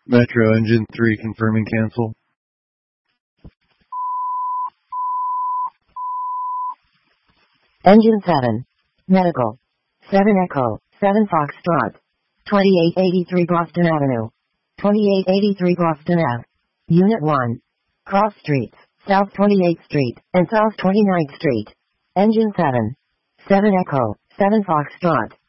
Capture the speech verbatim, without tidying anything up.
Metro Engine three confirming cancel. Engine seven. Medical. seven Echo, seven Foxtrot. twenty-eight eighty-three Boston Avenue. twenty-eight eighty-three Boston Ave. Unit one. Cross Streets, South twenty-eighth Street, and South twenty-ninth Street. Engine seven. seven Echo, seven Foxtrot.